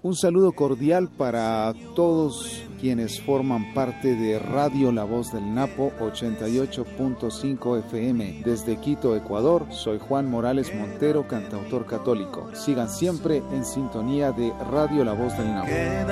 Un saludo cordial para todos quienes forman parte de Radio La Voz del Napo 88.5 FM. Desde Quito, Ecuador, soy Juan Morales Montero, cantautor católico. Sigan siempre en sintonía de Radio La Voz del Napo.